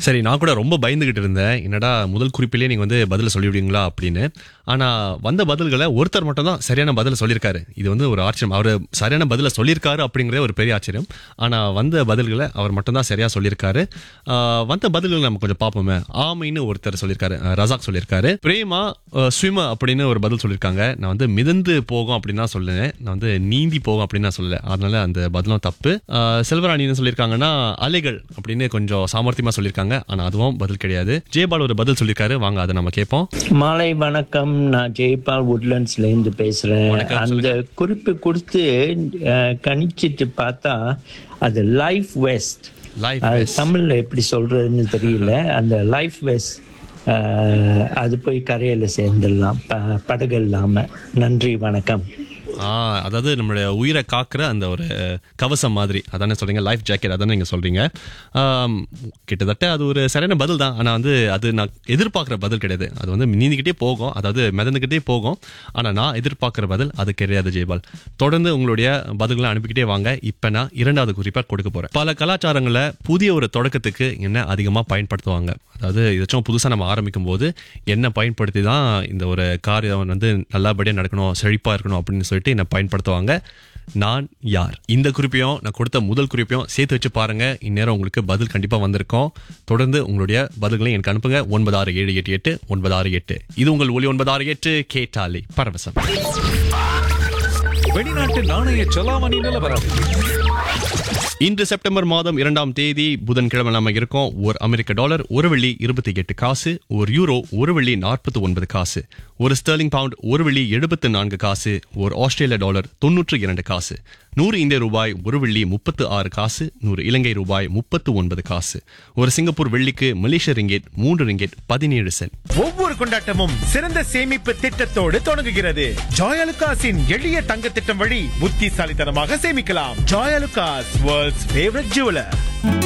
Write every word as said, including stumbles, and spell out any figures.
சரி, நான் கூட ரொம்ப பயந்துகிட்டு இருந்தேன். என்னடா முதல் குறிப்பிலேயே நீங்க வந்து பதில சொல்லிவிடுவீங்களா அப்படின்னு. ஆனா வந்த பதில்களை ஒருத்தர் மட்டும் தான் சரியான பதில சொல்லியிருக்காரு. இது வந்து ஒரு ஆச்சரியம். அவர் சரியான பதில சொல்லியிருக்காரு அப்படிங்கறதே ஒரு பெரிய ஆச்சரியம். ஆனா வந்த பதில்களை அவர் மட்டும் தான் சரியா சொல்லியிருக்காரு. ஆஹ் வந்த பதில்கள் நம்ம கொஞ்சம் பார்ப்போமே. ஆமைன்னு ஒருத்தர் சொல்லியிருக்காரு, அஹ் ரசாக் சொல்லியிருக்காரு. பிரேமா ஸ்விம அப்படின்னு ஒரு பதில் சொல்லியிருக்காங்க. நான் வந்து மிதந்து போகும் அப்படின்னு தான் சொல்லுவேன், நான் வந்து நீந்தி போகும் அப்படின்னு நான் சொல்லல. அதனால அந்த பதிலும் தப்பு. ஆஹ் செல்வராணி என்ன சொல்லியிருக்காங்கன்னா அலைகள் அப்படின்னு கொஞ்சம் சாமர்த்தியமா சொல்லியிருக்காங்க. ஆனா அதுவும் பதில் கிடையாது. ஜெயபால் ஒரு பதில் சொல்லியிருக்காரு, வாங்க அதை நம்ம கேட்போம். மாலை வணக்கம், நான் ஜெய்பால் வுட்லண்ட்ஸ்ல இருந்து பேசுறேன். வணக்கம், அந்த சொல்லுங்க. குறிப்பு கொடுத்து அஹ், கணிச்சிட்டு பார்த்தா அது லைஃப் வெஸ்ட். லைஃப் அது வெஸ்ட். தமிழ்ல எப்படி சொல்றதுன்னு தெரியல. அந்த லைஃப் வெஸ்ட் அது போய் கரையில சேர்ந்துடலாம், ப- படகு இல்லாம. நன்றி, வணக்கம். ஆஹ் அதாவது நம்மளுடைய உயிரை காக்குற அந்த ஒரு கவசம் மாதிரி அதானே சொல்றீங்க, லைஃப் ஜாக்கெட் அதானே நீங்க சொல்றீங்க. ஆம், கிட்டத்தட்ட அது ஒரு சரியான பதில் தான். ஆனா வந்து அது நான் எதிர்பார்க்குற பதில் கிடையாது. அது வந்து நீந்திக்கிட்டே போகும், அதாவது மிதந்துக்கிட்டே போகும். ஆனா நான் எதிர்பார்க்குற பதில் அது கிடையாது. ஜெயபால், தொடர்ந்து உங்களுடைய பதில்களை அனுப்பிக்கிட்டே வாங்க. இப்ப நான் இரண்டாவது குறிப்பா கொடுக்க போறேன். பல கலாச்சாரங்களை புதிய ஒரு தொடக்கத்துக்கு என்ன அதிகமா பயன்படுத்துவாங்க. அதாவது ஏதாச்சும் புதுசா நம்ம ஆரம்பிக்கும் போது என்ன பயன்படுத்தி தான் இந்த ஒரு காரியம் வந்து நல்லபடியா நடக்கணும், செழிப்பா இருக்கணும் அப்படின்னு சொல்லிட்டு என்ன பயன்படுத்துவாங்க. நான் யார்? இந்த குறிப்பையும் நான் கொடுத்த முதல் குறிப்பையும் சேர்த்து வச்சு பாருங்க. இந்நேரம் உங்களுக்கு பதில் கண்டிப்பா வந்திருக்கும். தொடர்ந்து உங்களுடைய பதில்களை எனக்கு அனுப்புங்க. ஒன்பது ஆறு ஏழு எட்டு எட்டு ஒன்பது ஆறு எட்டு. இது உங்கள் ஒலி ஒன்பது ஆறு எட்டு கேட்டாலே பரவசம். வெளிநாட்டு நாணய செலாவணி நிலவரம். இன்று செப்டம்பர் மாதம் இரண்டாம் தேதி புதன்கிழமை நாம இருக்கோம். ஒரு அமெரிக்க டாலர் ஒரு வெள்ளி இருபத்தி எட்டு காசு, ஒரு யூரோ ஒரு வெள்ளி நாற்பத்தி ஒன்பது காசு, ஒரு ஸ்டெர்லிங் பவுண்ட் ஒரு வெள்ளி எழுபத்து நான்கு காசு, ஒரு ஆஸ்திரேலிய டாலர் தொன்னூற்று இரண்டு காசு, நூறு இந்திய ரூபாய் ஒரு வெள்ளி முப்பத்து ஆறு காசு, நூறு இலங்கை ரூபாய் முப்பத்து ஒன்பது காசு, ஒரு சிங்கப்பூர் வெள்ளிக்கு மலேசிய ரிங்கெட் மூன்று ரிங்கெட் பதினேழு சென்ட். ஒவ்வொரு கொண்டாட்டமும் சிறந்த சேமிப்பு திட்டத்தோடு தொடங்குகிறது. ஜாயலுகாஸின் எளிய தங்க திட்டம் வழி புத்திசாலித்தனமாக சேமிக்கலாம். Joyalukkas, world's favourite jeweller.